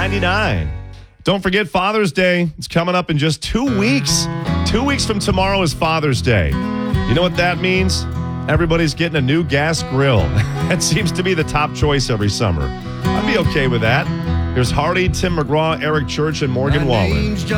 $9.99. Don't forget Father's Day. It's coming up in just 2 weeks. 2 weeks from tomorrow is Father's Day. You know what that means? Everybody's getting a new gas grill. That seems to be the top choice every summer. I'd be okay with that. Here's Hardy, Tim McGraw, Eric Church, and Morgan Wallen.